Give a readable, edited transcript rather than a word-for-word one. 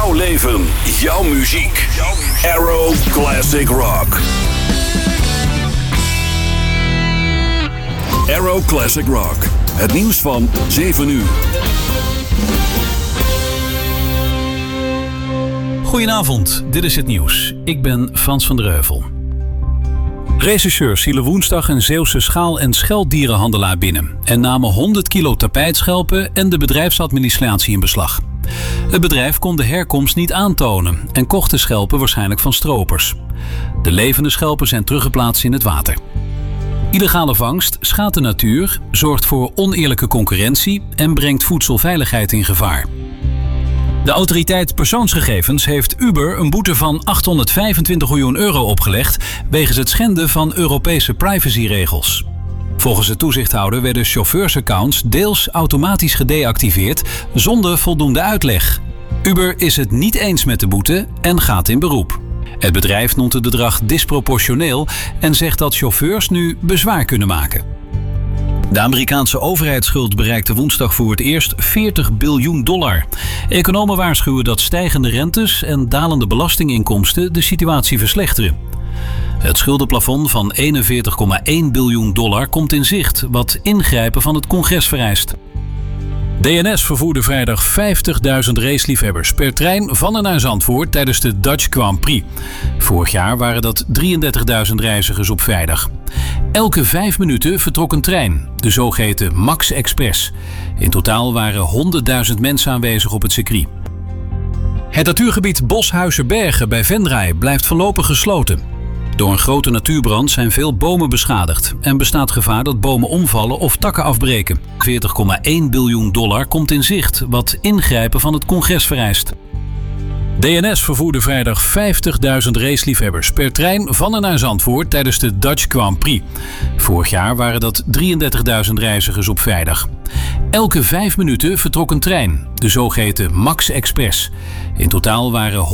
Jouw leven, jouw muziek. Arrow Classic Rock. Arrow Classic Rock. Het nieuws van 7 uur. Goedenavond, dit is het nieuws. Ik ben Frans van der Heuvel. Rechercheurs hielden woensdag een Zeeuwse schaal- en schelddierenhandelaar binnen en namen 100 kilo tapijtschelpen en de bedrijfsadministratie in beslag. Het bedrijf kon de herkomst niet aantonen en kocht de schelpen waarschijnlijk van stropers. De levende schelpen zijn teruggeplaatst in het water. Illegale vangst schaadt de natuur, zorgt voor oneerlijke concurrentie en brengt voedselveiligheid in gevaar. De autoriteit persoonsgegevens heeft Uber een boete van 825 miljoen euro opgelegd wegens het schenden van Europese privacyregels. Volgens de toezichthouder werden chauffeursaccounts deels automatisch gedeactiveerd zonder voldoende uitleg. Uber is het niet eens met de boete en gaat in beroep. Het bedrijf noemt het bedrag disproportioneel en zegt dat chauffeurs nu bezwaar kunnen maken. De Amerikaanse overheidsschuld bereikte woensdag voor het eerst $40 biljoen. Economen waarschuwen dat stijgende rentes en dalende belastinginkomsten de situatie verslechteren. Het schuldenplafond van $41,1 biljoen komt in zicht, wat ingrijpen van het congres vereist. DNS vervoerde vrijdag 50.000 raceliefhebbers per trein van en naar Zandvoort tijdens de Dutch Grand Prix. Vorig jaar waren dat 33.000 reizigers op vrijdag. Elke 5 minuten vertrok een trein, de zogeheten Max Express. In totaal waren 100.000 mensen aanwezig op het circuit. Het natuurgebied Boshuizenbergen bij Venray blijft voorlopig gesloten. Door een grote natuurbrand zijn veel bomen beschadigd en bestaat gevaar dat bomen omvallen of takken afbreken. $40,1 biljoen komt in zicht, wat ingrijpen van het congres vereist. DNS vervoerde vrijdag 50.000 raceliefhebbers per trein van en naar Zandvoort tijdens de Dutch Grand Prix. Vorig jaar waren dat 33.000 reizigers op vrijdag. Elke 5 minuten vertrok een trein, de zogeheten Max Express. In totaal waren